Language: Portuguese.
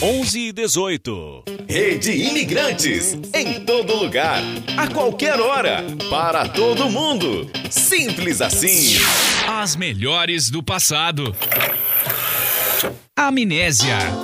11 e 18. Rede Imigrantes, em todo lugar, a qualquer hora, para todo mundo. Simples assim. As melhores do passado. Amnésia.